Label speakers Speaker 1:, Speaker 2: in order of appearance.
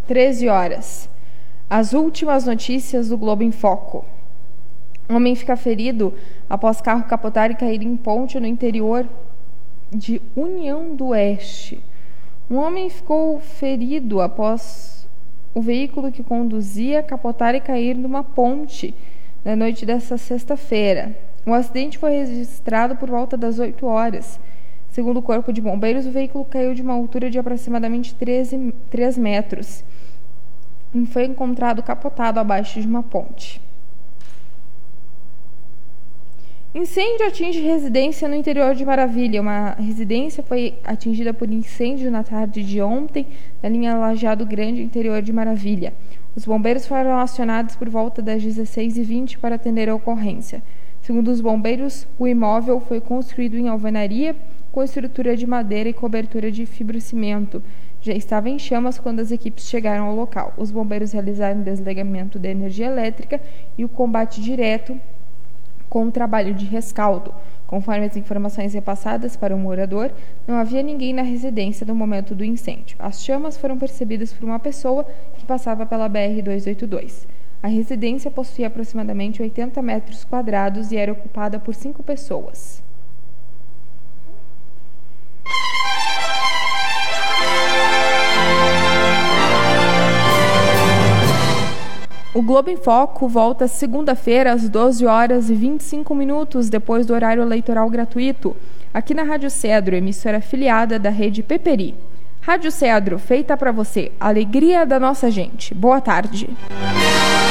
Speaker 1: 13 horas. As últimas notícias do Globo em Foco. Um homem fica ferido após carro capotar e cair em ponte no interior de União do Oeste. Um homem ficou ferido após o veículo que conduzia capotar e cair numa ponte na noite desta sexta-feira. O acidente foi registrado por volta das 8 horas. Segundo o Corpo de Bombeiros, o veículo caiu de uma altura de aproximadamente 3 metros e foi encontrado capotado abaixo de uma ponte. Incêndio atinge residência no interior de Maravilha. Uma residência foi atingida por incêndio na tarde de ontem, na linha Lajeado Grande, interior de Maravilha. Os bombeiros foram acionados por volta das 16h20 para atender a ocorrência. Segundo os bombeiros, o imóvel foi construído em alvenaria, com estrutura de madeira e cobertura de fibrocimento. Já estava em chamas quando as equipes chegaram ao local. Os bombeiros realizaram o desligamento da energia elétrica e o combate direto com o trabalho de rescaldo. Conforme as informações repassadas para o morador, não havia ninguém na residência no momento do incêndio. As chamas foram percebidas por uma pessoa que passava pela BR-282. A residência possuía aproximadamente 80 metros quadrados e era ocupada por 5 pessoas. O Globo em Foco volta segunda-feira às 12 horas e 25 minutos depois do horário eleitoral gratuito, aqui na Rádio Cedro, emissora afiliada da rede Peperi. Rádio Cedro, feita para você, alegria da nossa gente. Boa tarde.